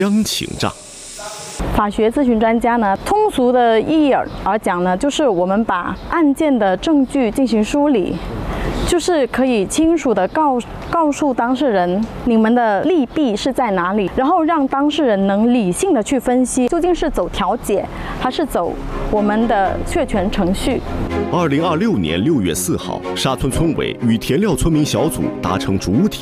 央请账。 法学咨询专家呢，通俗的意义而讲呢，就是我们把案件的证据进行梳理，就是可以清楚地告诉当事人你们的利弊是在哪里，然后让当事人能理性地去分析，究竟是走调解还是走我们的确权程序。 2026年6月4号，沙村村委与田廖村民小组达成主体